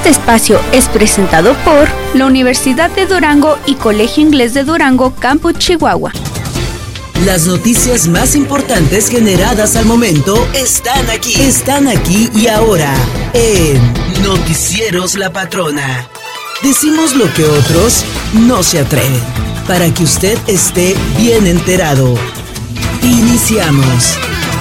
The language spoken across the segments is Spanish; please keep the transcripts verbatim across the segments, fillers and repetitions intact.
Este espacio es presentado por la Universidad de Durango y Colegio Inglés de Durango, Campus Chihuahua. Las noticias más importantes generadas al momento están aquí. Están aquí y ahora en Noticieros La Patrona. Decimos lo que otros no se atreven, para que usted esté bien enterado. Iniciamos.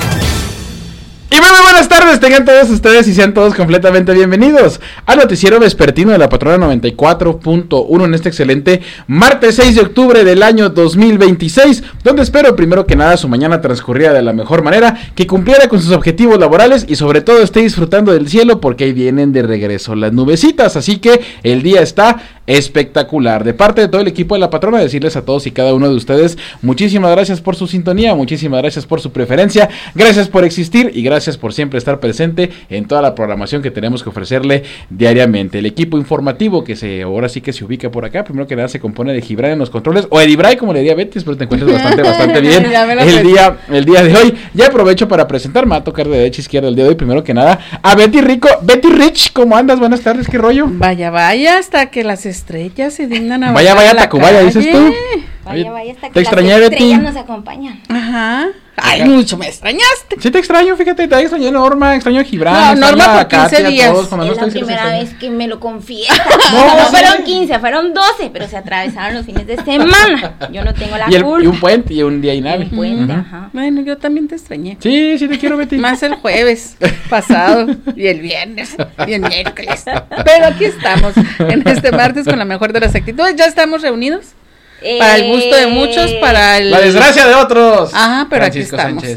Y muy, muy buenas tardes, tengan todos ustedes y sean todos completamente bienvenidos al noticiero vespertino de La Patrona noventa y cuatro punto uno en este excelente martes seis de octubre del año dos mil veintiséis, donde espero primero que nada su mañana transcurriera de la mejor manera, que cumpliera con sus objetivos laborales y sobre todo esté disfrutando del cielo porque ahí vienen de regreso las nubecitas, así que el día está espectacular. De parte de todo el equipo de La Patrona, decirles a todos y cada uno de ustedes muchísimas gracias por su sintonía, muchísimas gracias por su preferencia, gracias por existir y gracias por siempre estar presente en toda la programación que tenemos que ofrecerle diariamente. El equipo informativo que se ahora sí que se ubica por acá, primero que nada se compone de Gibran en los controles, o Edibray como le diría Betty, espero te encuentres bastante, bastante bien el día, el día de hoy. Ya aprovecho para presentar, me va a tocar de derecha a izquierda el día de hoy, primero que nada a Betty Rico. Betty Rich, ¿cómo andas? Buenas tardes, ¿qué rollo? Vaya, vaya, hasta que las estrellas se dignan a vaya, vaya, Tacubaya, dices tú. Vaya, vaya, hasta te que extrañé, las estrellas Betty. nos acompañan. Ajá. Ay, mucho me extrañaste. Sí te extraño, fíjate, te extrañé Norma, extraño a Gibran. No, Norma por quince días. Es la primera vez que me lo confiesa. No, no sí. fueron quince, fueron doce, pero se atravesaron los fines de semana. Yo no tengo la y, el, culpa. y un puente y un día inhábil. Un puente, uh-huh. ajá. Bueno, yo también te extrañé. Sí, sí te quiero, Betty. Más el jueves pasado y el viernes y el miércoles. Pero aquí estamos en este martes con la mejor de las actitudes. Ya estamos reunidos. Eh, para el gusto de muchos, para el... la desgracia de otros. Ajá, pero Francisco aquí estamos.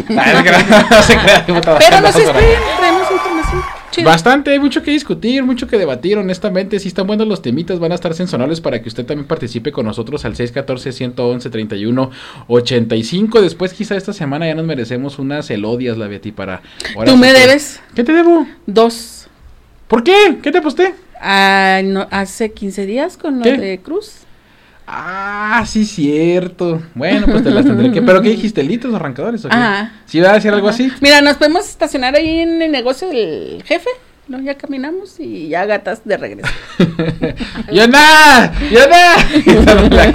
Sánchez. Pero nos esperen, traemos información. Chido. Bastante, hay mucho que discutir, mucho que debatir, honestamente, si están buenos los temitas, van a estar sensacionales para que usted también participe con nosotros al seis uno cuatro, uno uno, treinta y uno ochenta y cinco. Después quizá esta semana ya nos merecemos unas elodias, la Betty, para... ¿Tú me debes? ¿Qué te debo? Dos. ¿Por qué? ¿Qué te aposté? Ah, no, hace quince días con lo ¿Qué? de Cruz. Ah, sí, cierto. Bueno, pues te las tendré que... ¿Pero qué dijiste? ¿Litros o arrancadores o qué? Ajá. ¿Sí va a decir algo así? Mira, nos podemos estacionar ahí en el negocio del jefe, ¿no? Ya caminamos y ya gatas de regreso. ¡Yona! ¡Yona!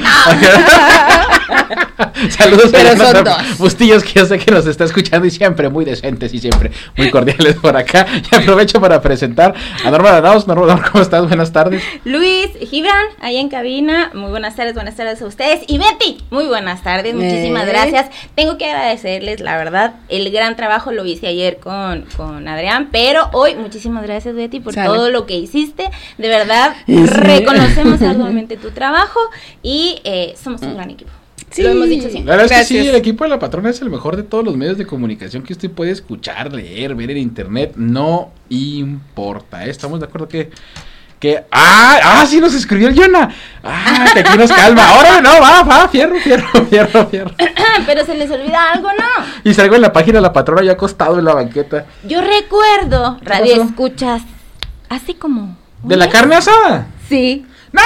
Saludos Pero a son Jonathan dos. Bustillos, que yo sé que nos está escuchando y siempre muy decentes y siempre muy cordiales por acá. Y aprovecho para presentar a Norma Danaos. Norma, Norma, ¿cómo estás? Buenas tardes. Luis, Gibran, ahí en cabina, muy buenas tardes, buenas tardes a ustedes. Y Betty, muy buenas tardes, muchísimas Eh. gracias. Tengo que agradecerles, la verdad, el gran trabajo lo hice ayer con, con Adrián, pero hoy, muchísimas gracias, Betty, por Sale. todo lo que hiciste. De verdad, Sí. reconocemos arduamente tu trabajo y eh, somos un gran equipo. Sí. Lo hemos dicho siempre. La verdad es que Gracias. sí, el equipo de La Patrona es el mejor de todos los medios de comunicación que usted puede escuchar, leer, ver en internet. No importa, ¿eh? Estamos de acuerdo que... que ¡Ah! ¡Ah! Sí nos escribió el Yona. ¡Ah! Que aquí nos calma. Ahora no, va, va, fierro, fierro, fierro, fierro. Pero se les olvida algo, ¿no? Y salgo en la página de La Patrona ya acostado en la banqueta. Yo recuerdo, ¿Qué radio pasó? escuchas, así como... ¿De la carne asada? Sí. ¡No!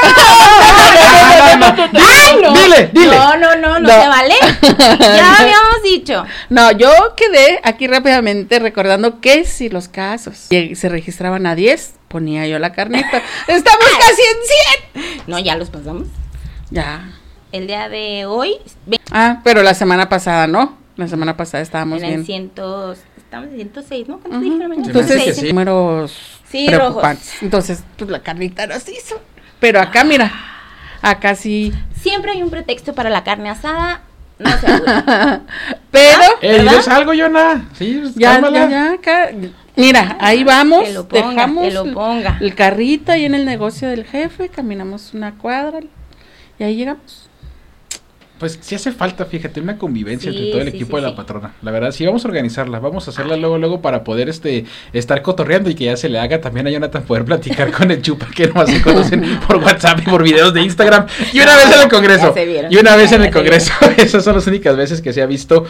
Dile, no. dile, dile. No, no, no, no, No. se vale. Ya habíamos dicho. No, yo quedé aquí rápidamente recordando que si los casos y se registraban a diez, ponía yo la carnita. Estamos casi en cien. No, ya los pasamos. Ya. El día de hoy, ven, Ah, pero la semana pasada, ¿no? La semana pasada estábamos en el bien. cientos, estamos en ciento seis, ¿no? ¿Cuántos Ujú. dijeron? me hace Entonces, que sí. números Sí, preocupantes. Entonces, pues la carnita nos hizo. Pero acá, mira, acá sí. Siempre hay un pretexto para la carne asada, no se apure. Pero, Eh, ¿verdad? diles algo, Yona. Sí, ya, cálmala. ya, ya, acá. Mira, ahí vamos, Que lo ponga, dejamos que lo ponga. el carrito ahí en el negocio del jefe, caminamos una cuadra y ahí llegamos. Pues sí hace falta, fíjate, una convivencia Sí, entre todo el sí, equipo sí, de La sí. Patrona. La verdad, sí, vamos a organizarla, vamos a hacerla luego, luego para poder este estar cotorreando y que ya se le haga también a Jonathan poder platicar con el Chupa, que nomás se conocen por WhatsApp y por videos de Instagram. Y una vez en el Congreso. Ya se vieron. Y una vez en Ya el se Congreso. Esas son las únicas veces que se ha visto